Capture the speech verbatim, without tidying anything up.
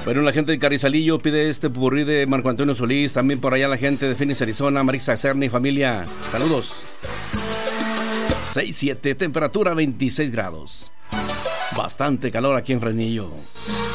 Bueno, la gente de Carrizalillo pide este popurrí de Marco Antonio Solís. También por allá la gente de Phoenix, Arizona, Marisa Cerny y familia. Saludos. seis siete, temperatura veintiséis grados. Bastante calor aquí en Fresnillo.